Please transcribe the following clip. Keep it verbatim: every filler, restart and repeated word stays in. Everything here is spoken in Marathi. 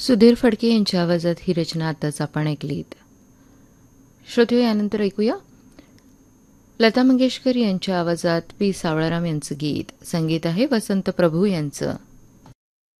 सुधीर फडके यांच्या आवाजात ही रचना आताच आपण ऐकलीत. श्रोते, यानंतर ऐकूया लता मंगेशकर यांच्या आवाजात पी सावळाराम यांचं गीत. संगीत आहे वसंत प्रभू यांचं.